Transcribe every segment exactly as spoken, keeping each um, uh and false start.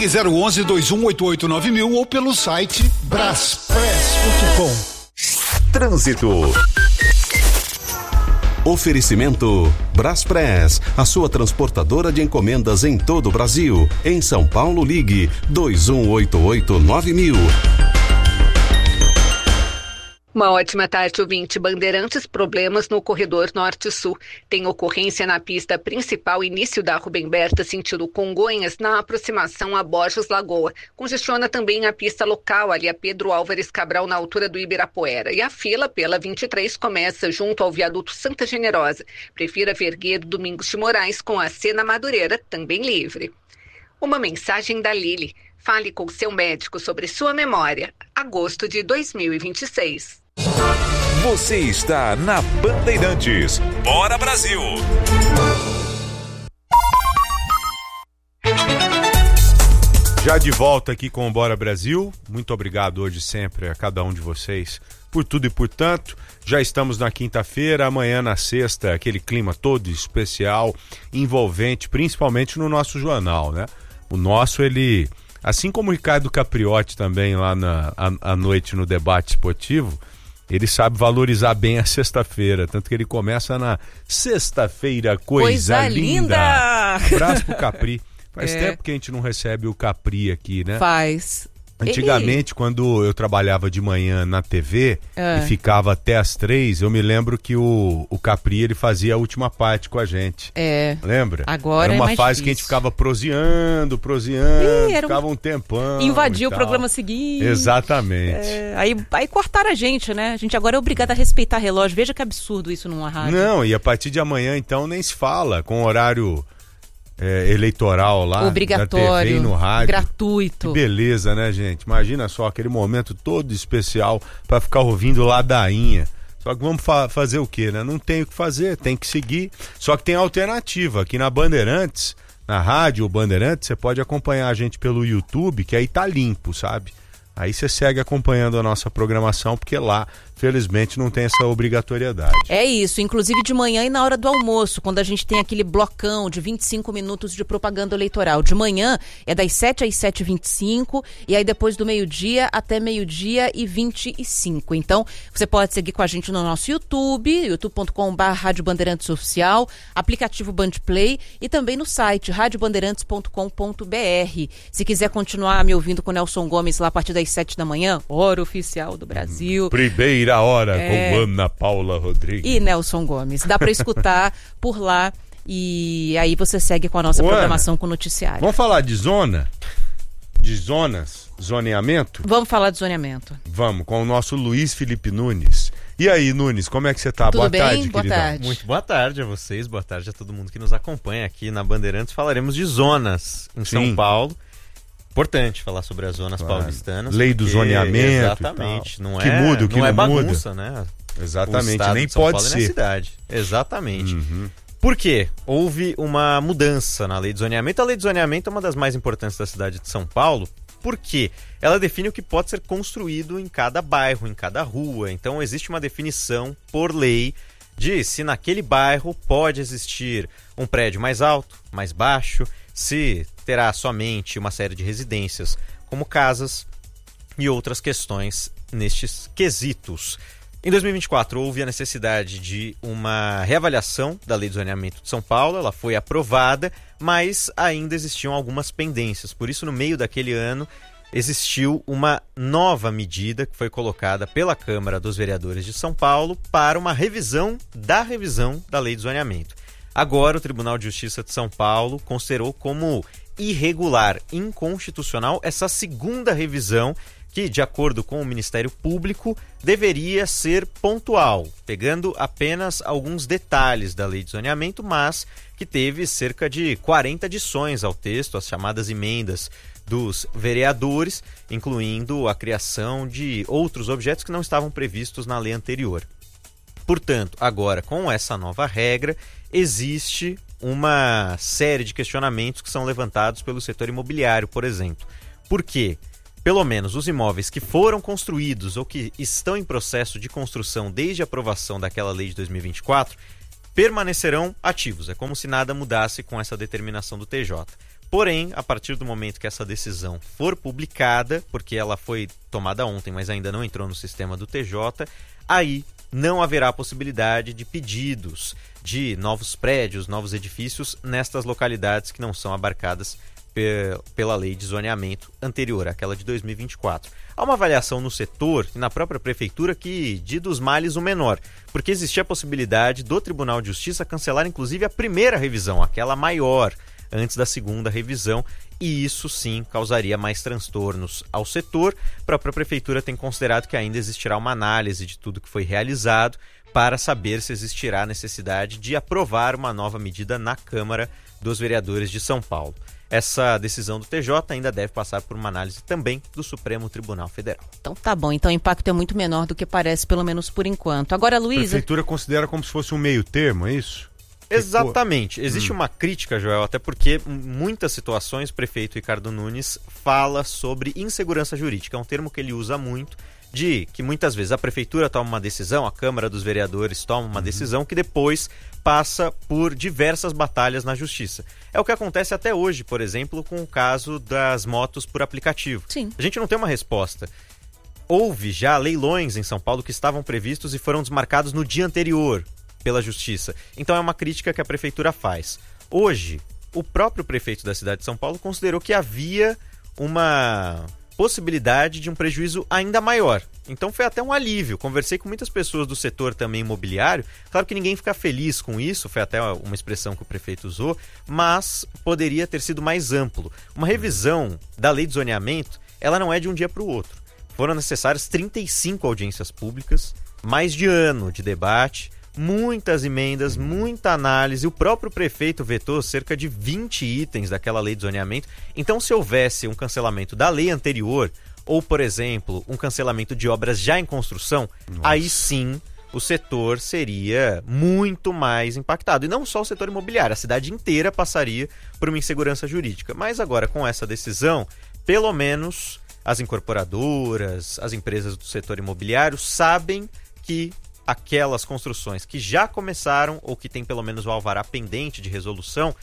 Ligue zero onze, dois um oito oito nove mil ou pelo site braspress ponto com. Trânsito. Oferecimento Braspress, a sua transportadora de encomendas em todo o Brasil. Em São Paulo, ligue dois um oito oito nove mil. Uma ótima tarde, ouvinte. Bandeirantes, problemas no corredor norte-sul. Tem ocorrência na pista principal, início da Rubem Berta, sentido Congonhas, na aproximação a Borges Lagoa. Congestiona também a pista local, ali a Pedro Álvares Cabral, na altura do Ibirapuera. E a fila pela vinte e três começa junto ao viaduto Santa Generosa. Prefira Vergueiro Domingos de Moraes, com a Sena Madureira também livre. Uma mensagem da Lili. Fale com seu médico sobre sua memória. Agosto de dois mil e vinte e seis. Você está na Bandeirantes. Bora, Brasil! Já de volta aqui com o Bora Brasil. Muito obrigado hoje sempre a cada um de vocês por tudo e por tanto. Já estamos na quinta-feira, amanhã na sexta, aquele clima todo especial, envolvente, principalmente no nosso jornal, né? O nosso, ele, assim como o Ricardo Capriotti também lá na, à, à noite no debate esportivo, ele sabe valorizar bem a sexta-feira, tanto que ele começa na sexta-feira, coisa, coisa linda. linda. Abraço pro Capri. Faz é. tempo que a gente não recebe o Capri aqui, né? Faz. Antigamente, Ele... quando eu trabalhava de manhã na T V é. e ficava até as três, eu me lembro que o, o Capri, ele fazia a última parte com a gente. É. Lembra? Agora era uma é fase difícil. que a gente ficava proseando, proseando, Ih, ficava um, um tempão. Invadia o programa seguinte. Exatamente. É, aí, aí cortaram a gente, né? A gente agora é obrigado a respeitar relógio. Veja que absurdo isso numa rádio. Não, e a partir de amanhã, então, nem se fala com o horário... É, eleitoral lá, obrigatório, na T V e no rádio. Gratuito. Que beleza, né, gente? Imagina só aquele momento todo especial para ficar ouvindo ladainha. Só que vamos fa- fazer o quê, né? Não tem o que fazer, tem que seguir. Só que tem alternativa. Aqui na Bandeirantes, na rádio Bandeirantes, você pode acompanhar a gente pelo YouTube, que aí tá limpo, sabe? Aí você segue acompanhando a nossa programação, porque lá, felizmente, não tem essa obrigatoriedade. É isso, inclusive de manhã e na hora do almoço, quando a gente tem aquele blocão de vinte e cinco minutos de propaganda eleitoral. De manhã é das sete às sete e vinte e cinco, e aí depois do meio-dia até meio-dia e vinte e cinco. Então, você pode seguir com a gente no nosso YouTube, youtube ponto com barra Rádio Bandeirantes Oficial, aplicativo Bandplay e também no site rádio bandeirantes ponto com ponto b r. Se quiser continuar me ouvindo com o Nelson Gomes lá a partir das sete da manhã, hora oficial do Brasil. Primeira hora é... com Ana Paula Rodrigues. E Nelson Gomes. Dá para escutar por lá e aí você segue com a nossa Ô, programação Ana, com o noticiário. Vamos falar de zona? De zonas? Zoneamento? Vamos falar de zoneamento. Vamos, com o nosso Luiz Felipe Nunes. E aí, Nunes, como é que você tá? Tudo boa bem? tarde, boa queridão. tarde. Muito boa tarde a vocês, boa tarde a todo mundo que nos acompanha aqui na Bandeirantes. Falaremos de zonas em Sim. São Paulo. Importante falar sobre as zonas claro. paulistanas. Lei do zoneamento. Exatamente. Não que é, muda, o que não, não é muda. bagunça, né? Exatamente, nem pode ser. Na cidade. Exatamente. Uhum. Por quê? Houve uma mudança na lei de zoneamento. A lei de zoneamento é uma das mais importantes da cidade de São Paulo. Por quê? Ela define o que pode ser construído em cada bairro, em cada rua. Então existe uma definição por lei de se naquele bairro pode existir um prédio mais alto, mais baixo, se terá somente uma série de residências como casas e outras questões nestes quesitos. Em dois mil e vinte e quatro houve a necessidade de uma reavaliação da Lei de Zoneamento de São Paulo, ela foi aprovada, mas ainda existiam algumas pendências. Por isso, no meio daquele ano, existiu uma nova medida que foi colocada pela Câmara dos Vereadores de São Paulo para uma revisão da revisão da Lei de Zoneamento. Agora, o Tribunal de Justiça de São Paulo considerou como irregular, inconstitucional, essa segunda revisão que, de acordo com o Ministério Público, deveria ser pontual, pegando apenas alguns detalhes da Lei de Zoneamento, mas que teve cerca de quarenta adições ao texto, as chamadas emendas dos vereadores, incluindo a criação de outros objetos que não estavam previstos na lei anterior. Portanto, agora, com essa nova regra, existe uma série de questionamentos que são levantados pelo setor imobiliário, por exemplo. Por quê? Pelo menos os imóveis que foram construídos ou que estão em processo de construção desde a aprovação daquela lei de dois mil e vinte e quatro permanecerão ativos. É como se nada mudasse com essa determinação do T J. Porém, a partir do momento que essa decisão for publicada, porque ela foi tomada ontem, mas ainda não entrou no sistema do T J, aí não haverá possibilidade de pedidos de novos prédios, novos edifícios nestas localidades que não são abarcadas pe- pela lei de zoneamento anterior, aquela de dois mil e vinte e quatro. Há uma avaliação no setor e na própria prefeitura que de dos males o menor, porque existia a possibilidade do Tribunal de Justiça cancelar inclusive a primeira revisão, aquela maior, antes da segunda revisão, e isso sim causaria mais transtornos ao setor. A própria prefeitura tem considerado que ainda existirá uma análise de tudo que foi realizado para saber se existirá a necessidade de aprovar uma nova medida na Câmara dos Vereadores de São Paulo. Essa decisão do T J ainda deve passar por uma análise também do Supremo Tribunal Federal. Então tá bom, então o impacto é muito menor do que parece, pelo menos por enquanto. Agora, Luiz... A prefeitura considera como se fosse um meio termo, é isso? Exatamente. Existe hum. uma crítica, Joel, até porque em muitas situações o prefeito Ricardo Nunes fala sobre insegurança jurídica. É um termo que ele usa muito, de que muitas vezes a prefeitura toma uma decisão, a Câmara dos Vereadores toma uma uhum. decisão que depois passa por diversas batalhas na justiça. É o que acontece até hoje, por exemplo, com o caso das motos por aplicativo. Sim. A gente não tem uma resposta. Houve já leilões em São Paulo que estavam previstos e foram desmarcados no dia anterior pela Justiça. Então é uma crítica que a Prefeitura faz. Hoje, o próprio prefeito da cidade de São Paulo considerou que havia uma possibilidade de um prejuízo ainda maior. Então foi até um alívio. Conversei com muitas pessoas do setor também imobiliário. Claro que ninguém fica feliz com isso, foi até uma expressão que o prefeito usou, mas poderia ter sido mais amplo. Uma revisão da lei de zoneamento, ela não é de um dia para o outro. Foram necessárias trinta e cinco audiências públicas, mais de ano de debate, muitas emendas, muita análise. O próprio prefeito vetou cerca de vinte itens daquela lei de zoneamento. Então, se houvesse um cancelamento da lei anterior, ou, por exemplo, um cancelamento de obras já em construção, Nossa. aí sim o setor seria muito mais impactado. E não só o setor imobiliário, a cidade inteira passaria por uma insegurança jurídica. Mas agora, com essa decisão, pelo menos as incorporadoras, as empresas do setor imobiliário sabem que aquelas construções que já começaram ou que tem pelo menos o alvará pendente de resolução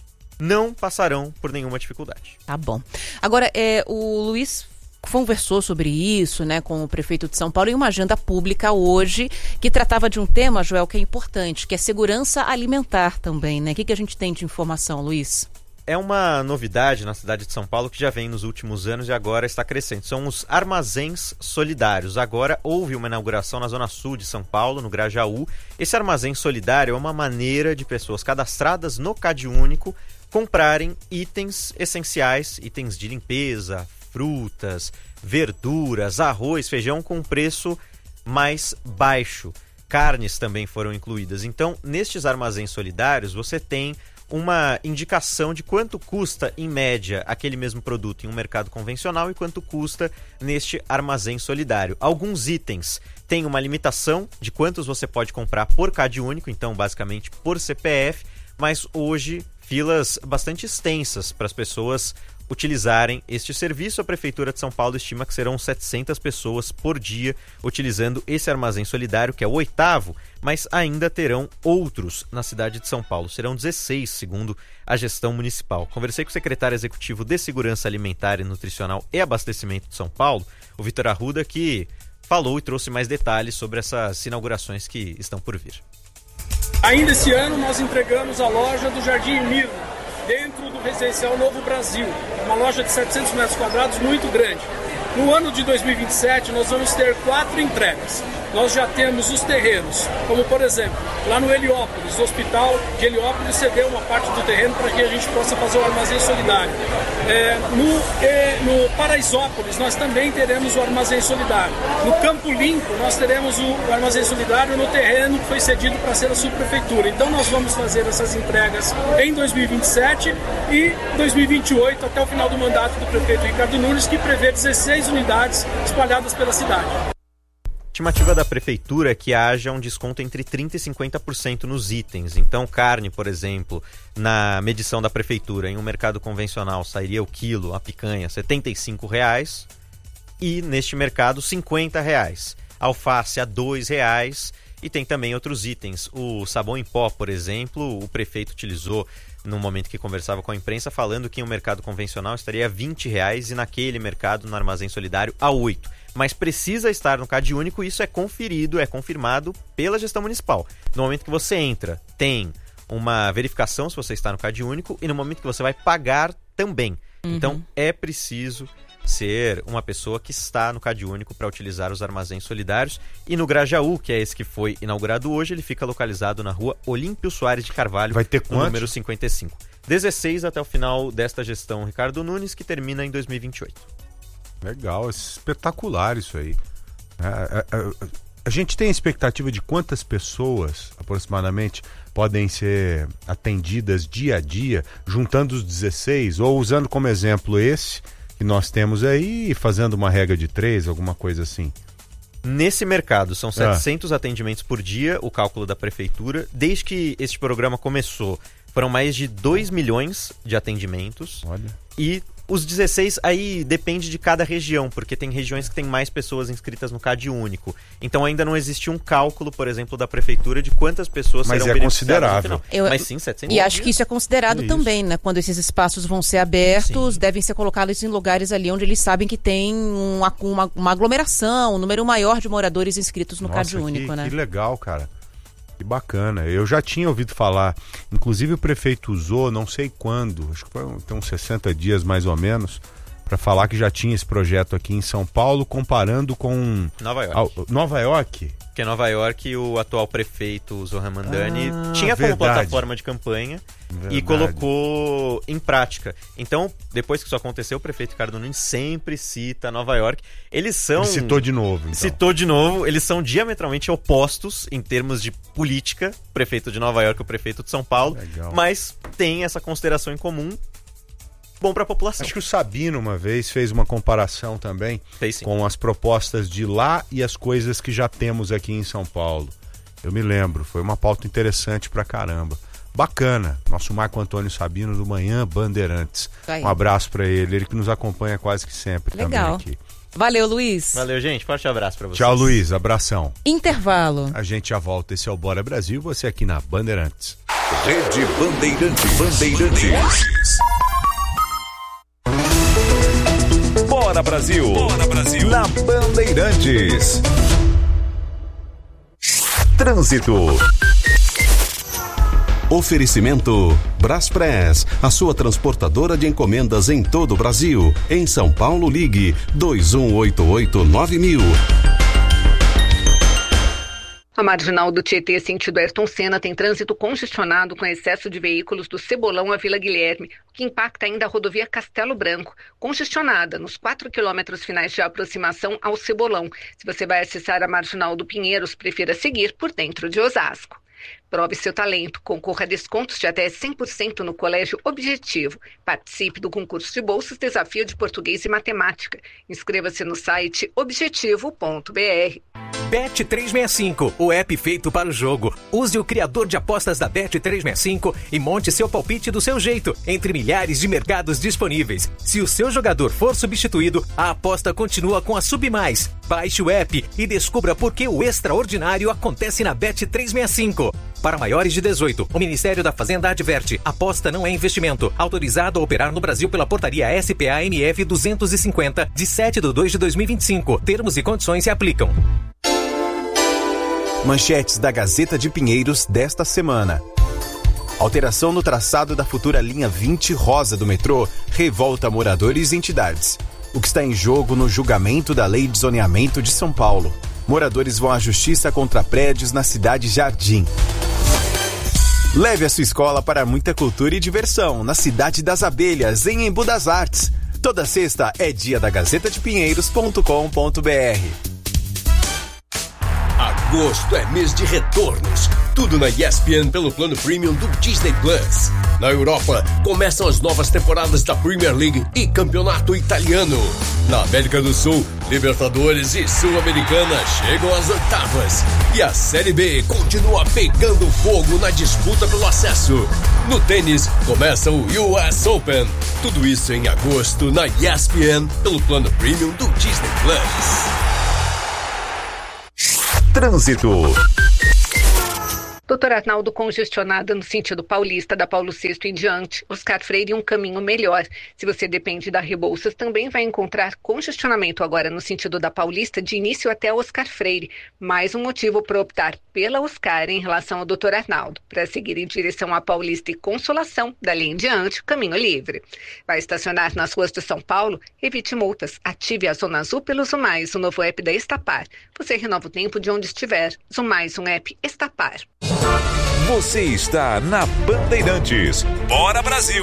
não passarão por nenhuma dificuldade. Tá bom. Agora, é, o Luiz conversou sobre isso, né, com o prefeito de São Paulo em uma agenda pública hoje que tratava de um tema, Joel, que é importante, que é segurança alimentar também, né? O que, que a gente tem de informação, Luiz? É uma novidade na cidade de São Paulo que já vem nos últimos anos e agora está crescendo. São os armazéns solidários. Agora houve uma inauguração na Zona Sul de São Paulo, no Grajaú. Esse armazém solidário é uma maneira de pessoas cadastradas no CadÚnico comprarem itens essenciais, itens de limpeza, frutas, verduras, arroz, feijão com preço mais baixo. Carnes também foram incluídas. Então, nestes armazéns solidários, você tem uma indicação de quanto custa, em média, aquele mesmo produto em um mercado convencional e quanto custa neste armazém solidário. Alguns itens têm uma limitação de quantos você pode comprar por CadÚnico, então basicamente por C P F, mas hoje filas bastante extensas para as pessoas utilizarem este serviço. A Prefeitura de São Paulo estima que serão setecentas pessoas por dia utilizando esse armazém solidário, que é o oitavo, mas ainda terão outros na cidade de São Paulo. Serão dezesseis, segundo a gestão municipal. Conversei com o secretário executivo de Segurança Alimentar e Nutricional e Abastecimento de São Paulo, o Vitor Arruda, que falou e trouxe mais detalhes sobre essas inaugurações que estão por vir. Ainda esse ano nós entregamos a loja do Jardim Mirna, dentro do Residencial Novo Brasil, uma loja de setecentos metros quadrados muito grande. No ano de dois mil e vinte e sete, nós vamos ter quatro entregas. Nós já temos os terrenos, como por exemplo, lá no Heliópolis, o hospital de Heliópolis cedeu uma parte do terreno para que a gente possa fazer o armazém solidário. É, no, é, no Paraisópolis, nós também teremos o armazém solidário. No Campo Limpo, nós teremos o, o armazém solidário no terreno que foi cedido para ser a subprefeitura. Então nós vamos fazer essas entregas em dois mil e vinte e sete e dois mil e vinte e oito, até o final do mandato do prefeito Ricardo Nunes, que prevê dezesseis unidades espalhadas pela cidade. A estimativa da prefeitura é que haja um desconto entre trinta por cento e cinquenta por cento nos itens. Então, carne, por exemplo, na medição da prefeitura, em um mercado convencional, sairia o quilo, a picanha, setenta e cinco reais, e neste mercado, cinquenta reais. Alface a dois reais, e tem também outros itens. O sabão em pó, por exemplo, o prefeito utilizou no momento que conversava com a imprensa, falando que o mercado convencional estaria a vinte reais e naquele mercado, no Armazém Solidário, a oito. Mas precisa estar no Cade Único e isso é conferido, é confirmado pela gestão municipal. No momento que você entra, tem uma verificação se você está no Cade Único e no momento que você vai pagar também. Uhum. Então é preciso ser uma pessoa que está no Cade Único para utilizar os armazéns solidários. E no Grajaú, que é esse que foi inaugurado hoje, ele fica localizado na rua Olímpio Soares de Carvalho, vai ter no número cinquenta e cinco. dezesseis até o final desta gestão Ricardo Nunes, que termina em dois mil e vinte e oito. Legal, espetacular isso aí. A, a, a, a gente tem a expectativa de quantas pessoas, aproximadamente, podem ser atendidas dia a dia, juntando os dezesseis, ou usando como exemplo esse que nós temos aí, fazendo uma regra de três, alguma coisa assim. Nesse mercado, são setecentos ah. atendimentos por dia, o cálculo da prefeitura. Desde que este programa começou, foram mais de dois milhões de atendimentos. Olha. E os dezesseis, aí depende de cada região, porque tem regiões que tem mais pessoas inscritas no Cade Único. Então ainda não existe um cálculo, por exemplo, da prefeitura de quantas pessoas Mas serão é beneficiadas considerável. no final. Eu, Mas sim, setecentos. E acho que isso é considerado é também, isso. né? Quando esses espaços vão ser abertos, Sim. devem ser colocados em lugares ali onde eles sabem que tem uma, uma, uma aglomeração, um número maior de moradores inscritos no Nossa, Cade que, Único, né? Que legal, cara. Que bacana. Eu já tinha ouvido falar, inclusive o prefeito usou, não sei quando, acho que foi tem uns sessenta dias mais ou menos, para falar que já tinha esse projeto aqui em São Paulo, comparando com Nova York. A, Nova York? Porque em Nova York, o atual prefeito Zohran Mamdani ah, tinha como verdade. plataforma de campanha Verdade. e colocou em prática. Então, depois que isso aconteceu, o prefeito Ricardo Nunes sempre cita Nova York. Eles são... Ele citou de novo, então. Citou de novo. Eles são diametralmente opostos em termos de política, o prefeito de Nova York e o prefeito de São Paulo. Legal. Mas tem essa consideração em comum. Bom para a população. Acho que o Sabino uma vez fez uma comparação também Fez, sim. com as propostas de lá e as coisas que já temos aqui em São Paulo. Eu me lembro, foi uma pauta interessante pra caramba. Bacana, nosso Marco Antônio Sabino do Manhã Bandeirantes. Aí. Um abraço pra ele, ele que nos acompanha quase que sempre. Legal. Também aqui. Valeu, Luiz. Valeu, gente. Forte abraço para vocês. Tchau, Luiz. Abração. Intervalo. A gente já volta. Esse é o Bora Brasil, você aqui na Bandeirantes. Rede Bandeirantes. Bandeirantes. Bora Brasil. Bora Brasil. Na Bandeirantes. Trânsito. Oferecimento Braspress, a sua transportadora de encomendas em todo o Brasil. Em São Paulo, ligue dois um oito oito nove mil. A marginal do Tietê, sentido Ayrton Senna, tem trânsito congestionado com excesso de veículos do Cebolão à Vila Guilherme, o que impacta ainda a rodovia Castelo Branco, congestionada nos quatro quilômetros finais de aproximação ao Cebolão. Se você vai acessar a marginal do Pinheiros, prefira seguir por dentro de Osasco. Prove seu talento, concorra a descontos de até cem por cento no Colégio Objetivo. Participe do concurso de bolsas Desafio de Português e Matemática. Inscreva-se no site objetivo ponto b r. Bet trezentos e sessenta e cinco, o app feito para o jogo. Use o criador de apostas da Bet trezentos e sessenta e cinco e monte seu palpite do seu jeito, entre milhares de mercados disponíveis. Se o seu jogador for substituído, a aposta continua com a Submais. Baixe o app e descubra por que o extraordinário acontece na Bet trezentos e sessenta e cinco. Para maiores de dezoito, o Ministério da Fazenda adverte: aposta não é investimento. Autorizado a operar no Brasil pela portaria S P A M F duzentos e cinquenta, de sete de dois de dois mil e vinte e cinco. Termos e condições se aplicam. Manchetes da Gazeta de Pinheiros desta semana. Alteração no traçado da futura linha vinte rosa do metrô revolta moradores e entidades. O que está em jogo no julgamento da Lei de Zoneamento de São Paulo. Moradores vão à justiça contra prédios na cidade Jardim. Leve a sua escola para muita cultura e diversão na Cidade das Abelhas, em Embu das Artes. Toda sexta é dia da gazeta de pinheiros ponto com ponto b r. Agosto é mês de retornos. Tudo na E S P N pelo plano premium do Disney Plus. Na Europa, começam as novas temporadas da Premier League e Campeonato Italiano. Na América do Sul, Libertadores e Sul-Americana chegam às oitavas. E a Série B continua pegando fogo na disputa pelo acesso. No tênis, começa o U S Open. Tudo isso em agosto na E S P N pelo plano premium do Disney Plus. Trânsito. Doutor Arnaldo, congestionada no sentido paulista, da Paulo sexto em diante, Oscar Freire um caminho melhor. Se você depende da Rebouças, também vai encontrar congestionamento agora no sentido da Paulista, de início até Oscar Freire. Mais um motivo para optar pela Oscar em relação ao doutor Arnaldo. Para seguir em direção à Paulista e Consolação, dali em diante, caminho livre. Vai estacionar nas ruas de São Paulo? Evite multas. Ative a Zona Azul pelo Zumais, o novo app da Estapar. Você renova o tempo de onde estiver. Zumais, um app Estapar. Você está na Bandeirantes. Bora Brasil!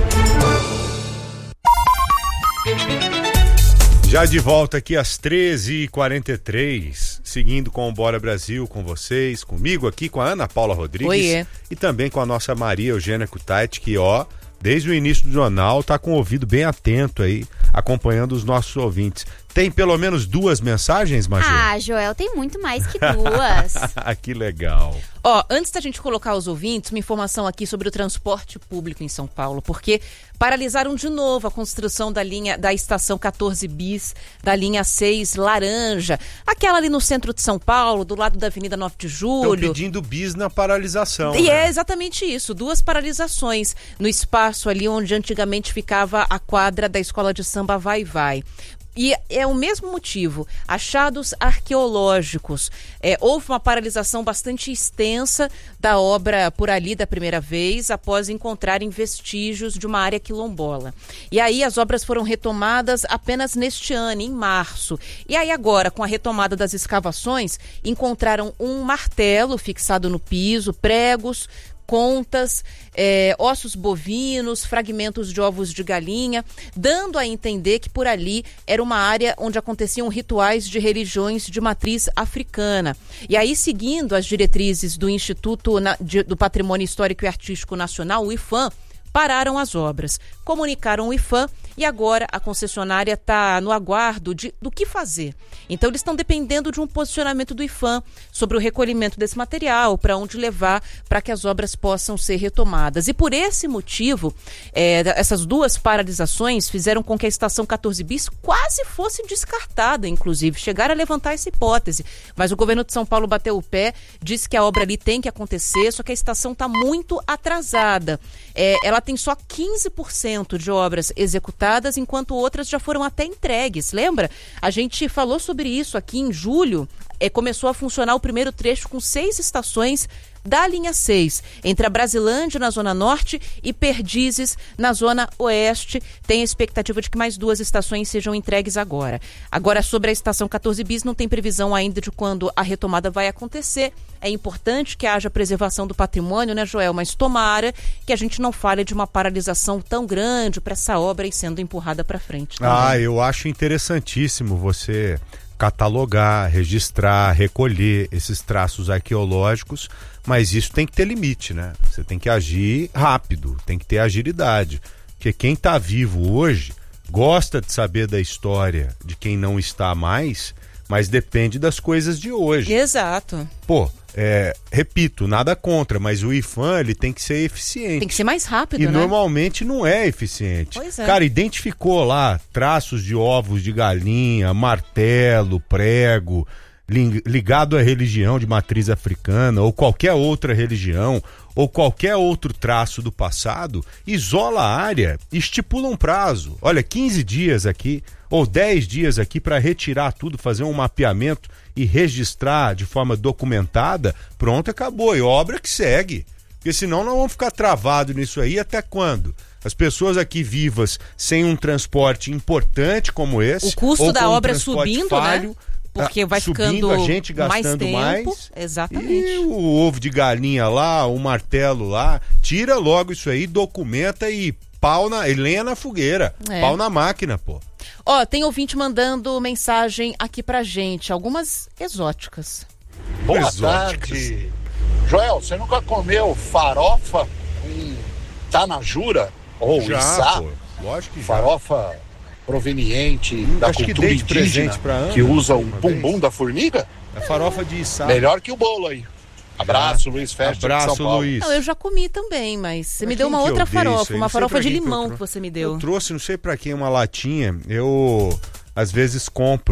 Já de volta aqui às treze e quarenta e três, seguindo com o Bora Brasil, com vocês, comigo aqui, com a Ana Paula Rodrigues. Oiê. E também com a nossa Maria Eugênia Kutaiti, que ó, desde o início do jornal tá com o ouvido bem atento aí, acompanhando os nossos ouvintes. Tem pelo menos duas mensagens, Major? Ah, Joel, tem muito mais que duas. Que legal. Ó, antes da gente colocar os ouvintes, uma informação aqui sobre o transporte público em São Paulo, porque paralisaram de novo a construção da linha da estação quatorze bis, da linha seis laranja, aquela ali no centro de São Paulo, do lado da Avenida nove de Julho. Estão pedindo bis na paralisação. E né? é exatamente isso, duas paralisações no espaço ali onde antigamente ficava a quadra da escola de samba Vai Vai. E é o mesmo motivo, achados arqueológicos. É, houve uma paralisação bastante extensa da obra por ali da primeira vez, após encontrarem vestígios de uma área quilombola. E aí as obras foram retomadas apenas neste ano, em março. E aí agora, com a retomada das escavações, encontraram um martelo fixado no piso, pregos, contas, é, ossos bovinos, fragmentos de ovos de galinha, dando a entender que por ali era uma área onde aconteciam rituais de religiões de matriz africana. E aí, seguindo as diretrizes do Instituto Na- de, do Patrimônio Histórico e Artístico Nacional, o IFAM, pararam as obras, comunicaram o IFAM e agora a concessionária está no aguardo de, do que fazer. Então eles estão dependendo de um posicionamento do IFAM sobre o recolhimento desse material, para onde levar, para que as obras possam ser retomadas. E por esse motivo, é, essas duas paralisações fizeram com que a estação quatorze bis quase fosse descartada, inclusive. Chegaram a levantar essa hipótese, mas o governo de São Paulo bateu o pé, disse que a obra ali tem que acontecer, só que a estação está muito atrasada. É, ela tem só quinze por cento de obras executadas, enquanto outras já foram até entregues. Lembra? A gente falou sobre isso aqui em julho. É, começou a funcionar o primeiro trecho com seis estações da linha seis, entre a Brasilândia na zona norte e Perdizes na zona oeste. Tem a expectativa de que mais duas estações sejam entregues agora. Agora, sobre a estação quatorze bis, não tem previsão ainda de quando a retomada vai acontecer. É importante que haja preservação do patrimônio, né, Joel? Mas tomara que a gente não fale de uma paralisação tão grande para essa obra e sendo empurrada para frente. Também. Ah, eu acho interessantíssimo você catalogar, registrar, recolher esses traços arqueológicos, mas isso tem que ter limite, né? Você tem que agir rápido, tem que ter agilidade, porque quem está vivo hoje gosta de saber da história de quem não está mais, mas depende das coisas de hoje. Exato. Pô, é, repito, nada contra, mas o IFAM ele tem que ser eficiente. Tem que ser mais rápido, e né? normalmente não é eficiente. Pois é. Cara, identificou lá traços de ovos de galinha, martelo, prego, ligado à religião de matriz africana ou qualquer outra religião ou qualquer outro traço do passado, isola a área, estipula um prazo. Olha, quinze dias aqui ou dez dias aqui para retirar tudo, fazer um mapeamento e registrar de forma documentada, pronto, acabou. E obra que segue. Porque senão nós vamos ficar travados nisso aí até quando? As pessoas aqui vivas sem um transporte importante como esse. O custo ou da com um obra transporte subindo, falho, né? Porque vai subindo, ficando a gente gastando mais tempo. mais. Exatamente. E o ovo de galinha lá, o martelo lá, tira logo isso aí, documenta e pau na, e lenha na fogueira. É. Pau na máquina, pô. Ó, tem ouvinte mandando mensagem aqui pra gente, algumas exóticas. Boa Exóticas. tarde. Joel, você nunca comeu farofa com tanajura ou Já, içá? pô. Lógico que já. Farofa proveniente Hum, da acho que cultura dei de indígena presente pra Ana que usa o uma bumbum vez. da formiga? É farofa de içá. Melhor que o bolo aí. Abraço, Luiz Festa de Abraço, São Paulo. Luiz. Não, eu já comi também, mas você Mas me deu quem uma que outra eu dei isso farofa, aí? uma Não sei farofa pra de quem que eu limão trou- que você me deu. Eu trouxe, não sei pra quem, uma latinha. Eu, às vezes, compro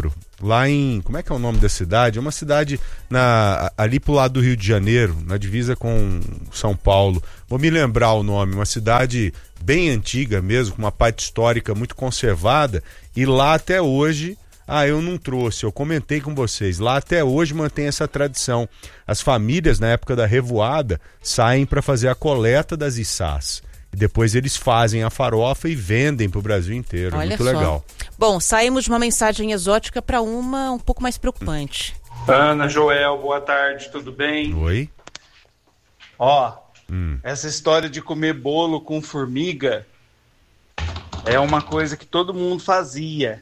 lá em... Como é que é o nome da cidade? É uma cidade na, ali pro lado do Rio de Janeiro, na divisa com São Paulo. Vou me lembrar o nome. Uma cidade bem antiga mesmo, com uma parte histórica muito conservada. E lá até hoje... Ah, eu não trouxe, eu comentei com vocês. Lá até hoje mantém essa tradição. As famílias, na época da revoada, saem para fazer a coleta das içás. E depois eles fazem a farofa e vendem para o Brasil inteiro. Olha Muito só. legal. Bom, saímos de uma mensagem exótica para uma um pouco mais preocupante. Ana, Joel, boa tarde, tudo bem? Oi. Ó, hum. essa história de comer bolo com formiga é uma coisa que todo mundo fazia.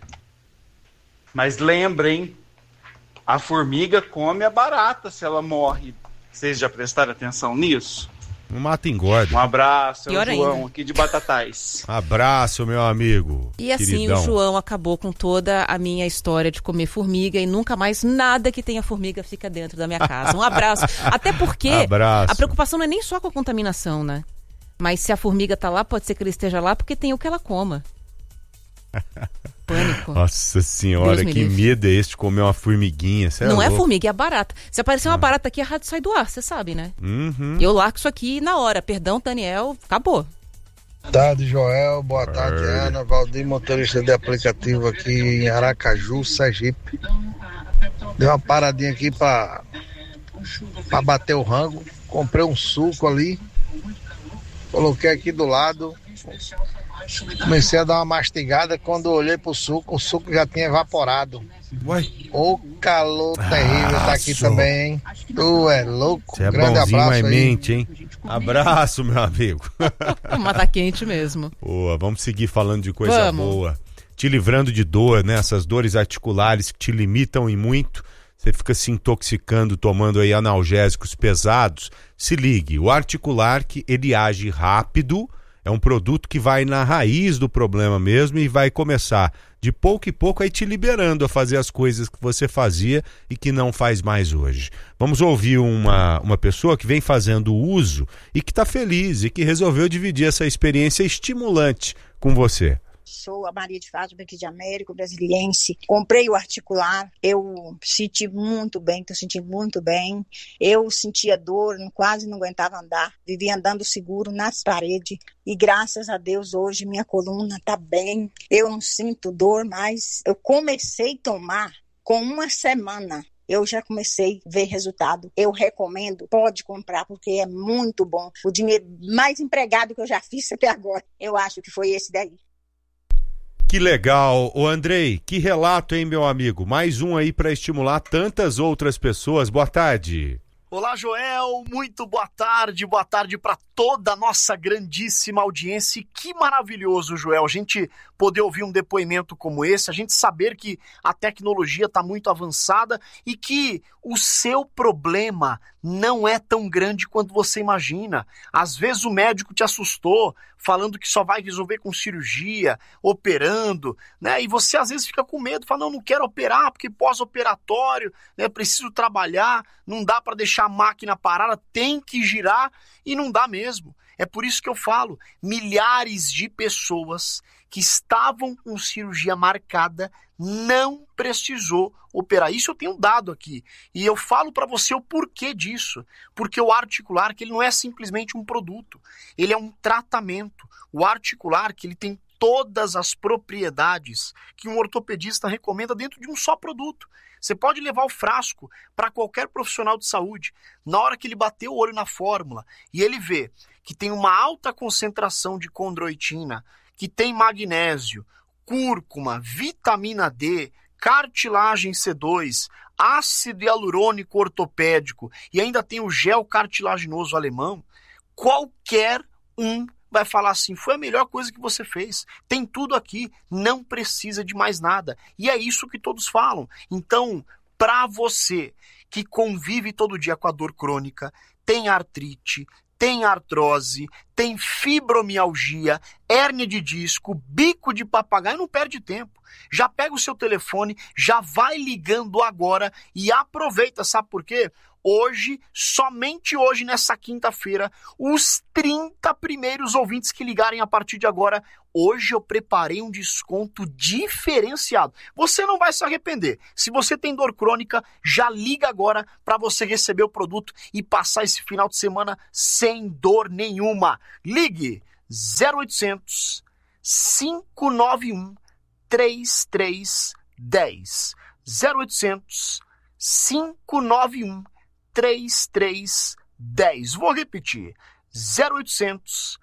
Mas lembrem, a formiga come a barata se ela morre. Vocês já prestaram atenção nisso? Não mata engorda. Um abraço, é o Pior João ainda. aqui de Batatais. Abraço, meu amigo. E assim queridão. o João acabou com toda a minha história de comer formiga e nunca mais nada que tenha formiga fica dentro da minha casa. Um abraço. Até porque Abraço. a preocupação não é nem só com a contaminação, né? Mas se a formiga tá lá, pode ser que ela esteja lá porque tem o que ela coma. Pânico. Nossa senhora, Deus me que livre. medo é esse de comer uma formiguinha? Cê Não é, louco. formiga, é a barata. Se aparecer uma barata aqui, a rádio sai do ar, você sabe, né? Uhum. Eu largo isso aqui na hora. Perdão, Daniel, acabou. Boa tarde, Joel. Boa tarde, Oi. Ana. Valdir, motorista de aplicativo aqui em Aracaju, Sergipe. Dei uma paradinha aqui pra, pra bater o rango. Comprei um suco ali. Coloquei aqui do lado. Comecei a dar uma mastigada. Quando eu olhei pro suco, o suco já tinha evaporado. Uai. O calor terrível tá aqui Nossa. também, hein? Tu é louco. Você é Grande bonzinho, abraço mas aí. mente, hein? Abraço, meu amigo. Mas tá quente mesmo. Boa, vamos seguir falando de coisa Vamos. boa. Te livrando de dor, né? Essas dores articulares que te limitam e muito. Você fica se intoxicando, tomando aí analgésicos pesados. Se ligue, o articular que ele age rápido, é um produto que vai na raiz do problema mesmo e vai começar de pouco em pouco aí te liberando a fazer as coisas que você fazia e que não faz mais hoje. Vamos ouvir uma, uma pessoa que vem fazendo uso e que está feliz e que resolveu dividir essa experiência estimulante com você. Sou a Maria de Fátima aqui de Américo, brasiliense. Comprei o articular, eu senti muito bem, estou sentindo muito bem. Eu sentia dor, quase não aguentava andar. Vivia andando seguro nas paredes. E graças a Deus hoje minha coluna está bem. Eu não sinto dor mais. Eu comecei a tomar com uma semana. Eu já comecei a ver resultado. Eu recomendo, pode comprar, porque é muito bom. O dinheiro mais empregado que eu já fiz até agora, eu acho que foi esse daí. Que legal. Ô Andrei, que relato, hein, meu amigo? Mais um aí para estimular tantas outras pessoas. Boa tarde. Olá, Joel, muito boa tarde, boa tarde para toda a nossa grandíssima audiência. E que maravilhoso, Joel, a gente poder ouvir um depoimento como esse, a gente saber que a tecnologia está muito avançada e que o seu problema não é tão grande quanto você imagina. Às vezes o médico te assustou, falando que só vai resolver com cirurgia, operando, né? E você às vezes fica com medo, fala, não, não quero operar, porque pós-operatório, né, preciso trabalhar, não dá para deixar a máquina parada, tem que girar e não dá mesmo. É por isso que eu falo, milhares de pessoas que estavam com cirurgia marcada não precisou operar. Isso eu tenho dado aqui. E eu falo para você o porquê disso. Porque o articular, que ele não é simplesmente um produto, ele é um tratamento. O articular, que ele tem todas as propriedades que um ortopedista recomenda dentro de um só produto. Você pode levar o frasco para qualquer profissional de saúde. Na hora que ele bater o olho na fórmula e ele vê que tem uma alta concentração de condroitina, que tem magnésio, cúrcuma, vitamina D, cartilagem C dois, ácido hialurônico ortopédico e ainda tem o gel cartilaginoso alemão, qualquer um vai falar assim, foi a melhor coisa que você fez. Tem tudo aqui, não precisa de mais nada. E é isso que todos falam. Então, para você que convive todo dia com a dor crônica, tem artrite, tem artrose, tem fibromialgia, hérnia de disco, bico de papagaio, não perde tempo. Já pega o seu telefone, já vai ligando agora e aproveita, sabe por quê? Hoje, somente hoje, nessa quinta-feira, os trinta primeiros ouvintes que ligarem a partir de agora, hoje eu preparei um desconto diferenciado. Você não vai se arrepender. Se você tem dor crônica, já liga agora para você receber o produto e passar esse final de semana sem dor nenhuma. Ligue zero oitocentos, cinco nove um, três três um zero. zero oitocentos, cinco nove um, três três um zero. Vou repetir. zero oitocentos,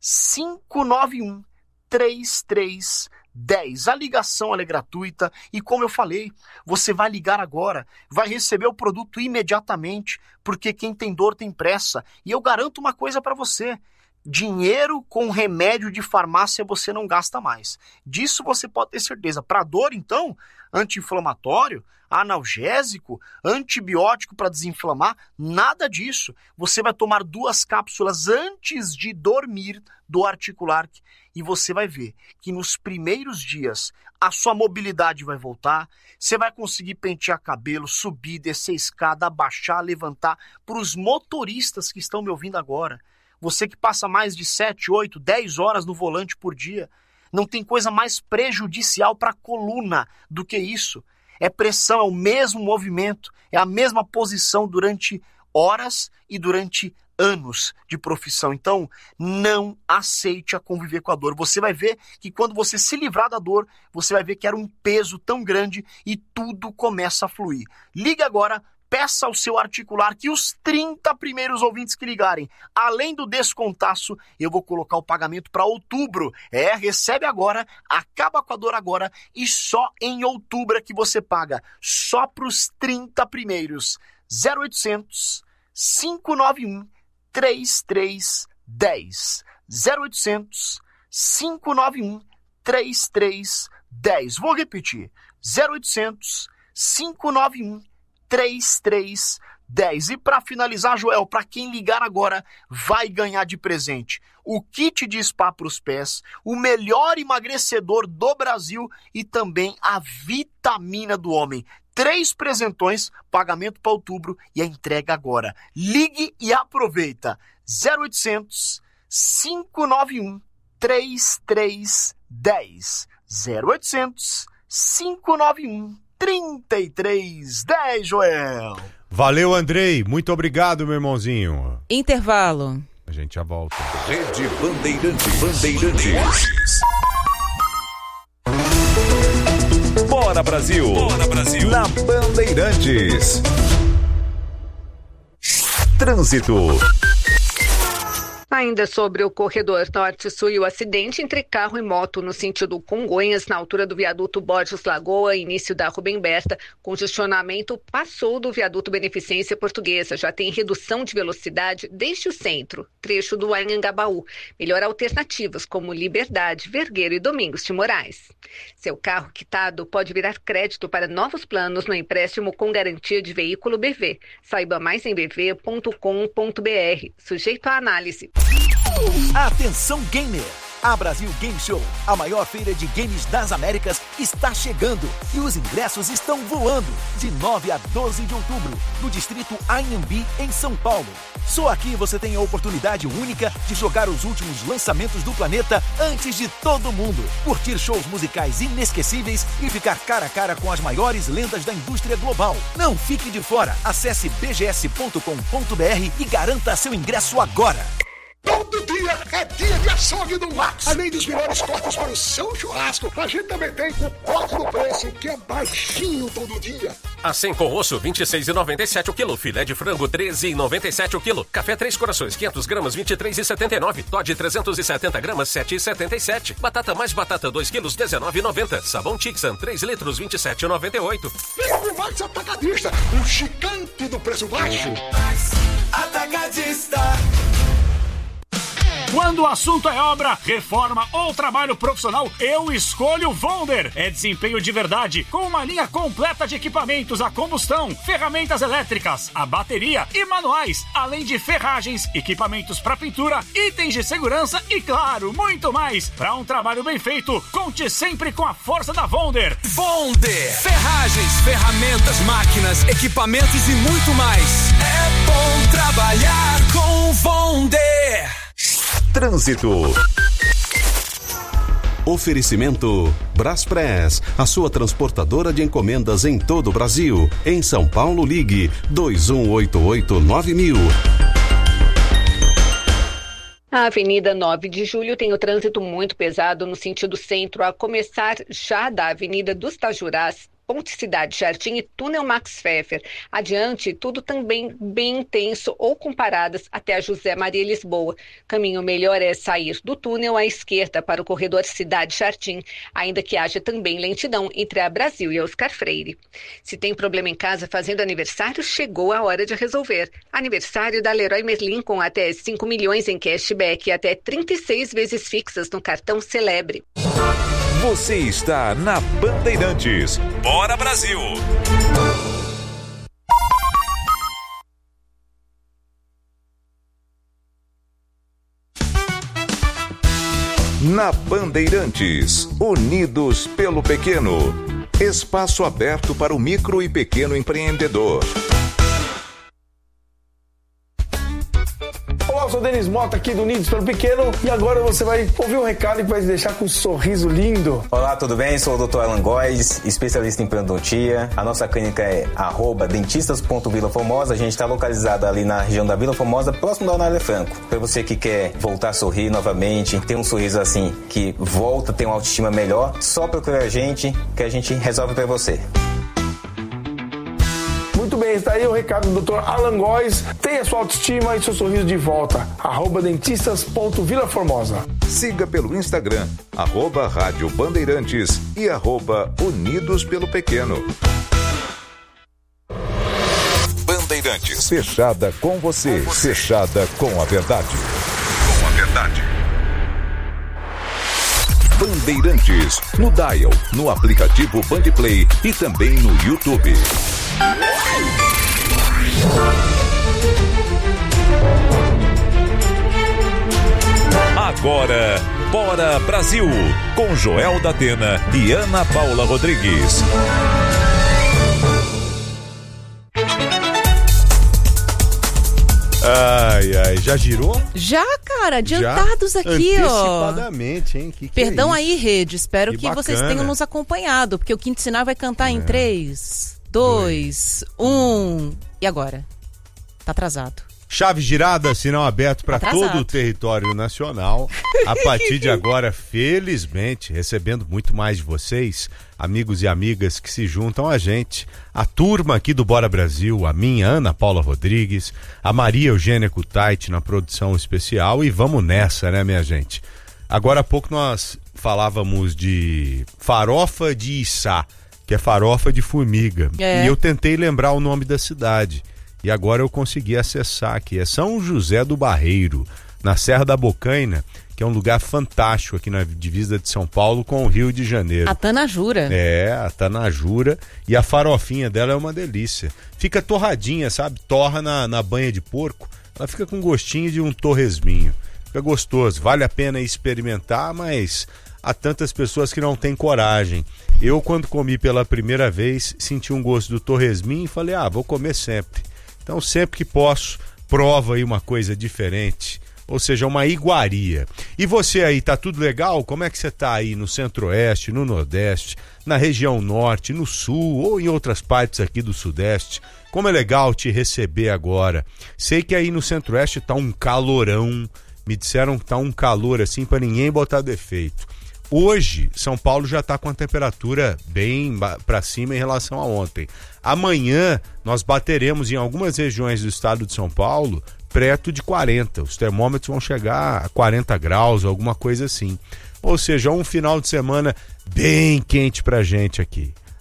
cinco nove um, três três um zero. A ligação ela é gratuita e, como eu falei, você vai ligar agora, vai receber o produto imediatamente, porque quem tem dor tem pressa. E eu garanto uma coisa para você. Dinheiro com remédio de farmácia você não gasta mais. Disso você pode ter certeza. Para dor, então, anti-inflamatório, analgésico, antibiótico para desinflamar, nada disso. Você vai tomar duas cápsulas antes de dormir do Articular e você vai ver que nos primeiros dias a sua mobilidade vai voltar, você vai conseguir pentear cabelo, subir, descer escada, abaixar, levantar. Para os motoristas que estão me ouvindo agora, você que passa mais de sete, oito, dez horas no volante por dia, não tem coisa mais prejudicial para a coluna do que isso. É pressão, é o mesmo movimento, é a mesma posição durante horas e durante anos de profissão. Então, não aceite a conviver com a dor. Você vai ver que quando você se livrar da dor, você vai ver que era um peso tão grande e tudo começa a fluir. Ligue agora. Peça ao seu Articular que os trinta primeiros ouvintes que ligarem, além do descontaço, eu vou colocar o pagamento para outubro. É, recebe agora, acaba com a dor agora e só em outubro é que você paga. Só para os trinta primeiros. zero oitocentos, cinco nove um, três três um zero. zero oitocentos, cinco nove um, três três um zero. Vou repetir. zero oitocentos, cinco nove um, três três um zero. E para finalizar, Joel, para quem ligar agora, vai ganhar de presente o kit de spa para os pés, o melhor emagrecedor do Brasil e também a vitamina do homem. Três presentões, pagamento para outubro e a entrega agora. Ligue e aproveita. zero oitocentos, cinco nove um, três três um zero. zero oitocentos, cinco nove um, trinta e três dez, Joel. Valeu, Andrei. Muito obrigado, meu irmãozinho. Intervalo. A gente já volta. Rede Bandeirantes. Bandeirantes. Bora, Brasil. Bora, Brasil. Na Bandeirantes. Trânsito. Ainda sobre o corredor norte-sul e o acidente entre carro e moto no sentido Congonhas, na altura do viaduto Borges Lagoa, início da Rubem Berta, congestionamento passou do viaduto Beneficência Portuguesa, já tem redução de velocidade desde o centro, trecho do Anhangabaú. Melhor alternativas como Liberdade, Vergueiro e Domingos de Moraes. Seu carro quitado pode virar crédito para novos planos no empréstimo com garantia de veículo B V. Saiba mais em b v ponto com ponto b r. Sujeito à análise. Atenção gamer! A Brasil Game Show, a maior feira de games das Américas, está chegando e os ingressos estão voando de nove a doze de outubro, no distrito Anhembi, em São Paulo. Só aqui você tem a oportunidade única de jogar os últimos lançamentos do planeta antes de todo mundo, curtir shows musicais inesquecíveis e ficar cara a cara com as maiores lendas da indústria global. Não fique de fora, acesse b g s ponto com ponto b r e garanta seu ingresso agora. Todo dia é dia de açougue do Max. Além dos melhores cortes para o seu churrasco, a gente também tem o corte do preço, que é baixinho todo dia. Assim com osso, vinte e seis reais e noventa e sete centavos o quilo. Filé de frango, treze reais e noventa e sete centavos o quilo. Café Três Corações, quinhentas gramas, vinte e três reais e setenta e nove centavos. Todd, trezentas e setenta gramas, sete reais e setenta e sete centavos. Batata mais batata, dois quilos, dezenove reais e noventa centavos. Sabão Tixan, três litros, vinte e sete reais e noventa e oito centavos. Vem pro Max Atacadista, um gigante do preço baixo. Atacadista. Quando o assunto é obra, reforma ou trabalho profissional, eu escolho Vonder. É desempenho de verdade, com uma linha completa de equipamentos a combustão, ferramentas elétricas, a bateria e manuais, além de ferragens, equipamentos para pintura, itens de segurança e, claro, muito mais. Para um trabalho bem feito, conte sempre com a força da Vonder. Vonder. Ferragens, ferramentas, máquinas, equipamentos e muito mais. É bom trabalhar com Vonder. Trânsito. Oferecimento Braspress, a sua transportadora de encomendas em todo o Brasil. Em São Paulo, ligue dois um oito oito nove mil. A Avenida nove de Julho tem o trânsito muito pesado no sentido centro, a começar já da Avenida dos Tajurás, Ponte Cidade Jardim e Túnel Max Pfeffer. Adiante, tudo também bem intenso ou com paradas até a José Maria Lisboa. Caminho melhor é sair do túnel à esquerda para o corredor Cidade Jardim, ainda que haja também lentidão entre a Brasil e a Oscar Freire. Se tem problema em casa fazendo aniversário, chegou a hora de resolver. Aniversário da Leroy Merlin com até cinco milhões em cashback e até trinta e seis vezes fixas no cartão Celebre. Você está na Bandeirantes. Bora Brasil! Na Bandeirantes, Unidos pelo Pequeno. Espaço aberto para o micro e pequeno empreendedor. Olá, eu sou o Denis Mota aqui do Unidos pelo Pequeno e agora você vai ouvir um recado que vai te deixar com um sorriso lindo. Olá, tudo bem? Sou o doutor Alan Góes, especialista em periodontia. A nossa clínica é arroba dentistas ponto Vila Formosa. A gente está localizado ali na região da Vila Formosa, próximo da Anália Franco. Para você que quer voltar a sorrir novamente, ter um sorriso assim que volta, ter uma autoestima melhor, só procura a gente que a gente resolve para você. Muito bem, está aí o recado do doutor Alan Góes. Tenha sua autoestima e seu sorriso de volta. Arroba dentistas ponto Vila Formosa. Siga pelo Instagram, arroba Rádio Bandeirantes e arroba Unidos pelo Pequeno. Bandeirantes. Fechada com você. Fechada com a verdade. Com a verdade. Bandeirantes. No Dial, no aplicativo Bandplay e também no YouTube. Agora, Bora Brasil, com Joel da Atena e Ana Paula Rodrigues. Ai, ai, já girou? Já, cara, adiantados já? Aqui, ó. Antecipadamente, hein? Que que Perdão é aí, rede, espero que, que vocês tenham nos acompanhado, porque o Quinto Sinal vai cantar é. em três, dois, um... E agora? Tá atrasado. Chave girada, sinal aberto para todo o território nacional. A partir de agora, felizmente, recebendo muito mais de vocês, amigos e amigas que se juntam a gente. A turma aqui do Bora Brasil, a minha Ana Paula Rodrigues, a Maria Eugênia Kutait na produção especial. E vamos nessa, né, minha gente? Agora há pouco nós falávamos de farofa de içá, que é farofa de formiga. É. E eu tentei lembrar o nome da cidade. E agora eu consegui acessar aqui. É São José do Barreiro, na Serra da Bocaina, que é um lugar fantástico aqui na divisa de São Paulo com o Rio de Janeiro. A Tanajura. É, a Tanajura. E a farofinha dela é uma delícia. Fica torradinha, sabe? Torra na, na banha de porco. Ela fica com gostinho de um torresminho. Fica gostoso. Vale a pena experimentar, mas há tantas pessoas que não têm coragem. Eu, quando comi pela primeira vez, senti um gosto do torresminho e falei, ah, vou comer sempre. Então, sempre que posso, prova aí uma coisa diferente, ou seja, uma iguaria. E você aí, tá tudo legal? Como é que você tá aí no Centro-Oeste, no Nordeste, na região Norte, no Sul ou em outras partes aqui do Sudeste? Como é legal te receber agora. Sei que aí no Centro-Oeste tá um calorão, me disseram que tá um calor assim para ninguém botar defeito. Hoje, São Paulo já está com a temperatura bem para cima em relação a ontem. Amanhã, nós bateremos em algumas regiões do estado de São Paulo perto de quarenta. Os termômetros vão chegar a quarenta graus, alguma coisa assim. Ou seja, um final de semana bem quente pra gente aqui.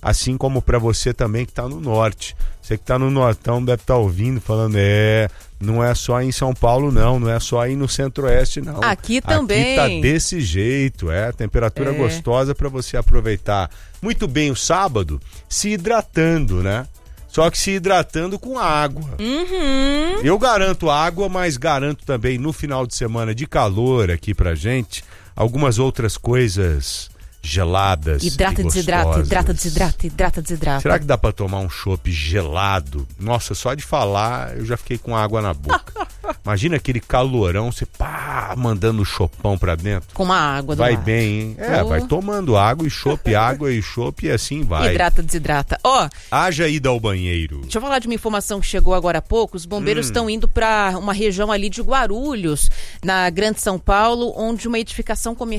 assim como para você também que está no norte. Você que está no Nortão deve estar tá ouvindo, falando, é, não é só em São Paulo não, não é só aí no Centro-Oeste não. Aqui também. Aqui tá desse jeito, é, temperatura É. gostosa para você aproveitar muito bem o sábado, se hidratando, né? Só que se hidratando com água. Uhum. Eu garanto água, mas garanto também no final de semana de calor aqui pra gente, algumas outras coisas geladas Hidrata, e desidrata, gostosas. hidrata, desidrata, hidrata, desidrata. Será que dá pra tomar um chopp gelado? Nossa, só de falar eu já fiquei com água na boca. Imagina aquele calorão, você pá, mandando o chopão pra dentro. Com uma água do Vai lado. bem, hein? É, Oh. vai tomando água e chopp, água e chopp e assim vai. Hidrata, desidrata. Ó, Haja ida ao banheiro. deixa eu falar de uma informação que chegou agora há pouco. Os bombeiros Hum. estão indo para uma região ali de Guarulhos, na Grande São Paulo, onde uma edificação comercial